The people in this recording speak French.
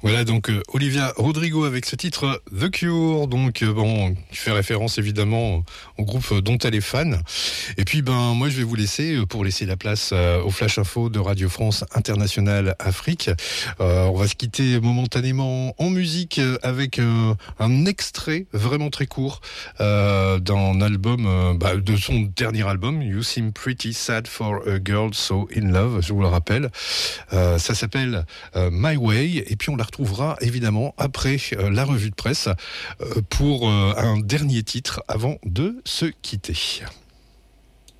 Voilà donc Olivia Rodrigo avec ce titre The Cure, donc qui fait référence évidemment au groupe dont elle est fan. Et puis moi je vais vous laisser pour laisser la place au Flash Info de Radio France Internationale Afrique. On va se quitter momentanément en musique avec un extrait vraiment très court d'un album, de son dernier album, You Seem Pretty Sad for a Girl So in Love, je vous le rappelle. Ça s'appelle My Way, et puis on la retrouvera évidemment après la revue de presse pour un dernier titre avant de se quitter.